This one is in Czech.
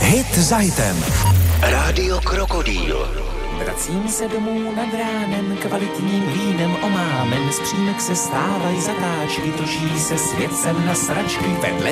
Hit za hitem. Rádio Krokodýl. Vracím se domů nad ránem, kvalitním vínem omámen, z přímek se stávají zatáčky, točí se svět sem na sračky, vedle